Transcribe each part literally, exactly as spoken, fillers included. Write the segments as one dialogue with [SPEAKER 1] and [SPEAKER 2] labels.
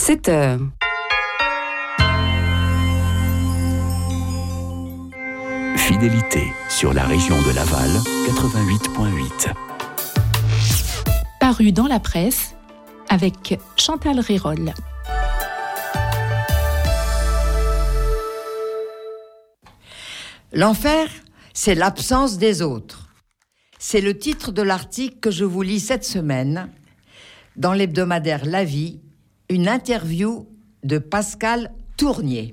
[SPEAKER 1] sept heures.
[SPEAKER 2] Fidélité sur la région de Laval, quatre-vingt-huit virgule huit.
[SPEAKER 3] Paru dans la presse avec Chantal Rérol.
[SPEAKER 4] L'enfer, c'est l'absence des autres. C'est le titre de l'article que je vous lis cette semaine dans l'hebdomadaire La Vie, une interview de Pascal Tournier.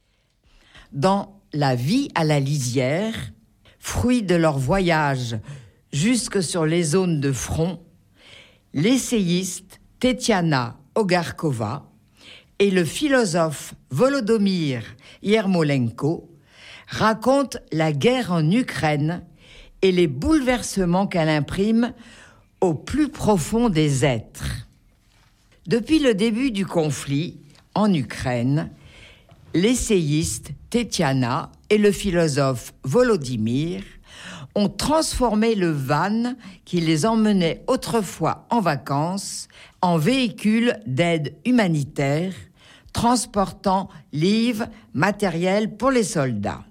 [SPEAKER 4] Dans La vie à la lisière, fruit de leur voyage jusque sur les zones de front, l'essayiste Tetiana Ogarkova et le philosophe Volodymyr Yermolenko racontent la guerre en Ukraine et les bouleversements qu'elle imprime au plus profond des êtres. Depuis le début du conflit en Ukraine, l'essayiste Tetiana et le philosophe Volodymyr ont transformé le van qui les emmenait autrefois en vacances en véhicule d'aide humanitaire, transportant livres, matériel pour les soldats.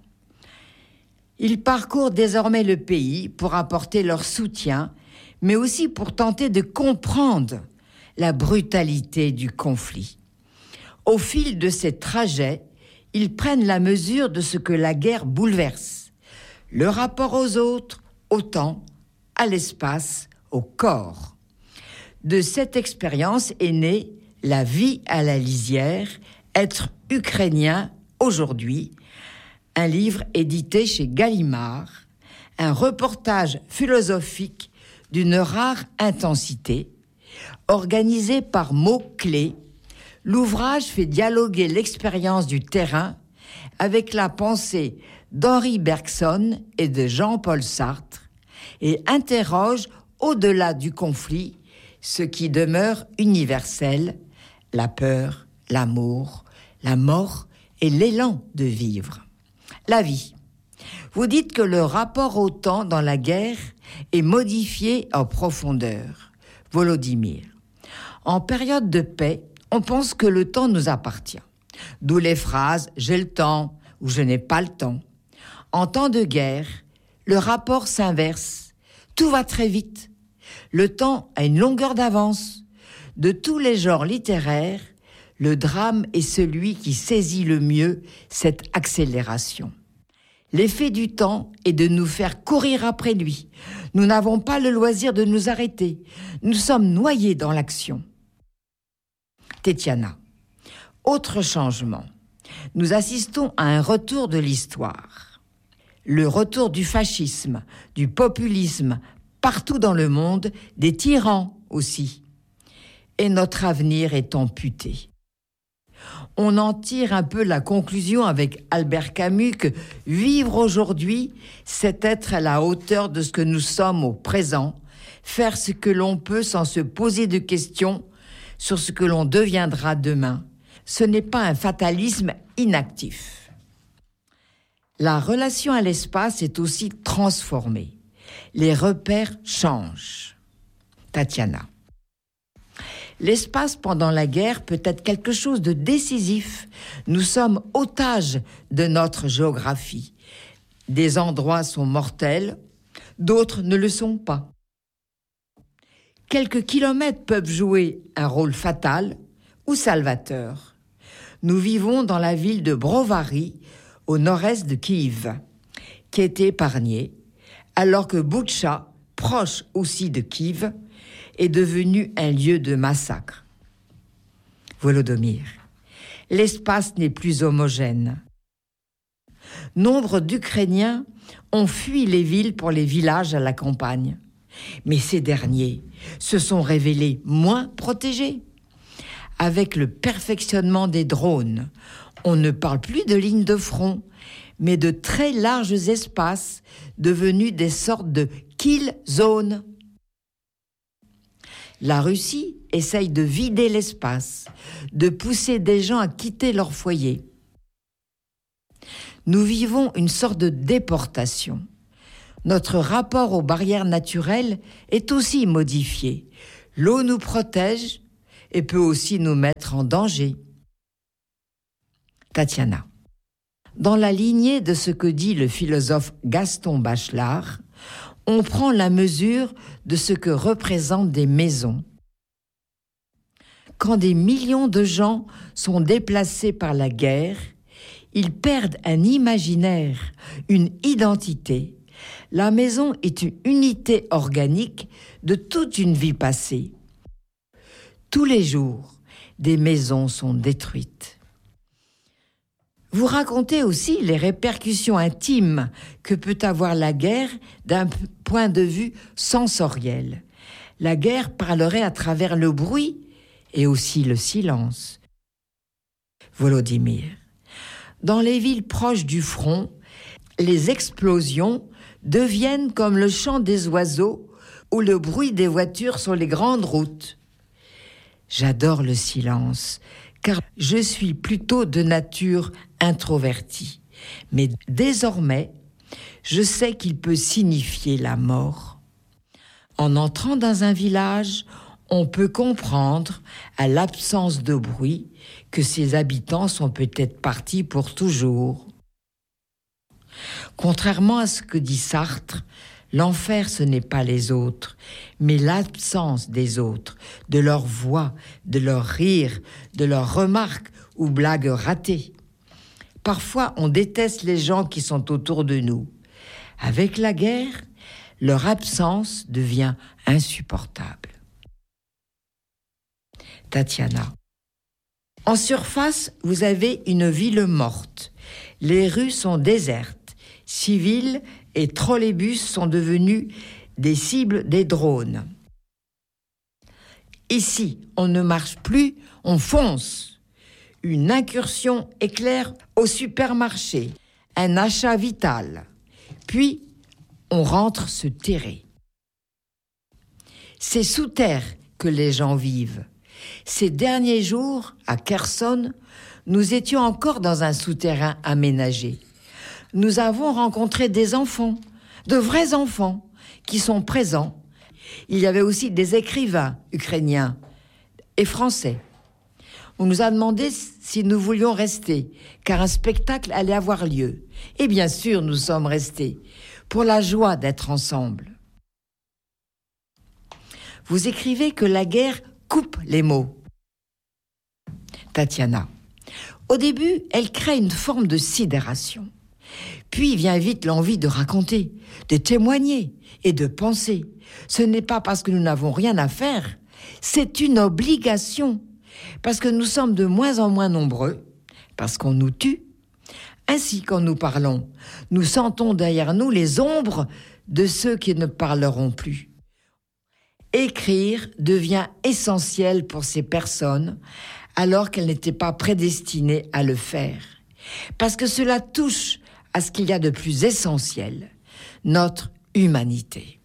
[SPEAKER 4] Ils parcourent désormais le pays pour apporter leur soutien, mais aussi pour tenter de comprendre la brutalité du conflit. Au fil de ces trajets, ils prennent la mesure de ce que la guerre bouleverse. Le rapport aux autres, au temps, à l'espace, au corps. De cette expérience est née La vie à la lisière, être ukrainien aujourd'hui, un livre édité chez Gallimard, un reportage philosophique d'une rare intensité, organisé par mots-clés. L'ouvrage fait dialoguer l'expérience du terrain avec la pensée d'Henri Bergson et de Jean-Paul Sartre et interroge, au-delà du conflit, ce qui demeure universel, la peur, l'amour, la mort et l'élan de vivre. La vie. Vous dites que le rapport au temps dans la guerre est modifié en profondeur. Volodymyr. En période de paix, on pense que le temps nous appartient. D'où les phrases « j'ai le temps » ou « je n'ai pas le temps ». En temps de guerre, le rapport s'inverse. Tout va très vite. Le temps a une longueur d'avance. De tous les genres littéraires, le drame est celui qui saisit le mieux cette accélération. L'effet du temps est de nous faire courir après lui. Nous n'avons pas le loisir de nous arrêter. Nous sommes noyés dans l'action. Tetiana. Autre changement. Nous assistons à un retour de l'histoire. Le retour du fascisme, du populisme, partout dans le monde, des tyrans aussi. Et notre avenir est amputé. On en tire un peu la conclusion avec Albert Camus que vivre aujourd'hui, c'est être à la hauteur de ce que nous sommes au présent, faire ce que l'on peut sans se poser de questions sur ce que l'on deviendra demain. Ce n'est pas un fatalisme inactif. La relation à l'espace est aussi transformée. Les repères changent. Tatiana. L'espace pendant la guerre peut être quelque chose de décisif. Nous sommes otages de notre géographie. Des endroits sont mortels, d'autres ne le sont pas. Quelques kilomètres peuvent jouer un rôle fatal ou salvateur. Nous vivons dans la ville de Brovary, au nord-est de Kiev, qui est épargnée, alors que Boutcha, proche aussi de Kiev, est devenu un lieu de massacre. Volodymyr. L'espace n'est plus homogène. Nombre d'Ukrainiens ont fui les villes pour les villages à la campagne. Mais ces derniers se sont révélés moins protégés. Avec le perfectionnement des drones, on ne parle plus de lignes de front, mais de très larges espaces devenus des sortes de kill zones. La Russie essaye de vider l'espace, de pousser des gens à quitter leur foyer. Nous vivons une sorte de déportation. Notre rapport aux barrières naturelles est aussi modifié. L'eau nous protège, et peut aussi nous mettre en danger. Tatiana. Dans la lignée de ce que dit le philosophe Gaston Bachelard, on prend la mesure de ce que représentent des maisons. Quand des millions de gens sont déplacés par la guerre, ils perdent un imaginaire, une identité. La maison est une unité organique de toute une vie passée. Tous les jours, des maisons sont détruites. Vous racontez aussi les répercussions intimes que peut avoir la guerre d'un point de vue sensoriel. La guerre parlerait à travers le bruit et aussi le silence. Volodymyr. Dans les villes proches du front, les explosions deviennent comme le chant des oiseaux ou le bruit des voitures sur les grandes routes. J'adore le silence, car je suis plutôt de nature introvertie. Mais désormais, je sais qu'il peut signifier la mort. En entrant dans un village, on peut comprendre, à l'absence de bruit, que ses habitants sont peut-être partis pour toujours. Contrairement à ce que dit Sartre, l'enfer, ce n'est pas les autres, mais l'absence des autres, de leur voix, de leur rire, de leurs remarques ou blagues ratées. Parfois, on déteste les gens qui sont autour de nous. Avec la guerre, leur absence devient insupportable. Tatiana. En surface, vous avez une ville morte. Les rues sont désertes. Civils et trolleybus sont devenus des cibles des drones. Ici, on ne marche plus, on fonce. Une incursion éclair au supermarché, un achat vital. Puis, on rentre se terrer. C'est sous terre que les gens vivent. Ces derniers jours, à Kherson, nous étions encore dans un souterrain aménagé. Nous avons rencontré des enfants, de vrais enfants, qui sont présents. Il y avait aussi des écrivains ukrainiens et français. On nous a demandé si nous voulions rester, car un spectacle allait avoir lieu. Et bien sûr, nous sommes restés, pour la joie d'être ensemble. Vous écrivez que la guerre coupe les mots. Tatiana. Au début, elle crée une forme de sidération. Puis vient vite l'envie de raconter, de témoigner et de penser. Ce n'est pas parce que nous n'avons rien à faire, c'est une obligation. Parce que nous sommes de moins en moins nombreux, parce qu'on nous tue. Ainsi, quand nous parlons, nous sentons derrière nous les ombres de ceux qui ne parleront plus. Écrire devient essentiel pour ces personnes, alors qu'elles n'étaient pas prédestinées à le faire. Parce que cela touche à ce qu'il y a de plus essentiel, notre humanité.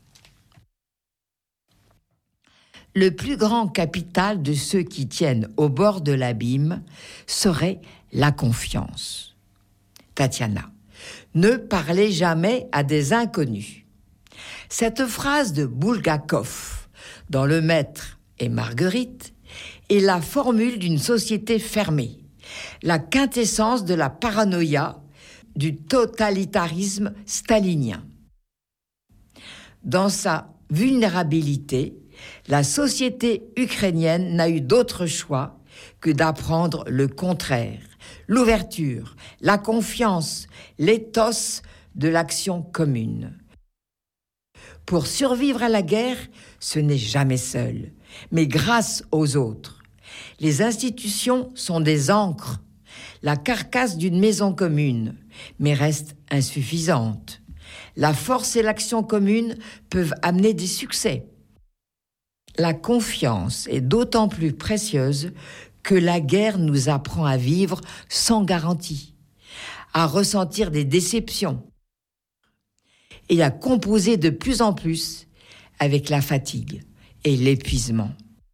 [SPEAKER 4] Le plus grand capital de ceux qui tiennent au bord de l'abîme serait la confiance. Tatiana. Ne parlez jamais à des inconnus. Cette phrase de Bulgakov, dans Le Maître et Marguerite, est la formule d'une société fermée, la quintessence de la paranoïa, du totalitarisme stalinien. Dans sa vulnérabilité, la société ukrainienne n'a eu d'autre choix que d'apprendre le contraire, l'ouverture, la confiance, l'éthos de l'action commune. Pour survivre à la guerre, ce n'est jamais seul, mais grâce aux autres. Les institutions sont des ancres, la carcasse d'une maison commune, mais restent insuffisantes. La force et l'action commune peuvent amener des succès. La confiance est d'autant plus précieuse que la guerre nous apprend à vivre sans garantie, à ressentir des déceptions et à composer de plus en plus avec la fatigue et l'épuisement.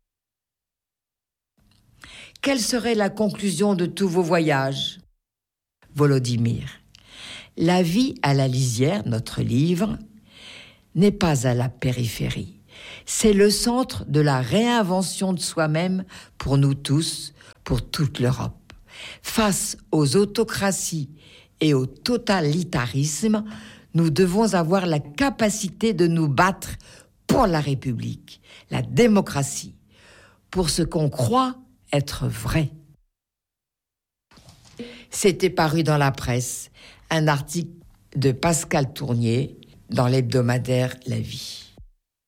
[SPEAKER 4] Quelle serait la conclusion de tous vos voyages ? Volodymyr. La vie à la lisière, notre livre, n'est pas à la périphérie, C'est le centre de la réinvention de soi-même pour nous tous, pour toute l'Europe. Face aux autocraties et au totalitarisme, nous devons avoir la capacité de nous battre pour la République, la démocratie, pour ce qu'on croit être vrai. C'était paru dans la presse, un article de Pascal Tournier dans l'hebdomadaire La Vie.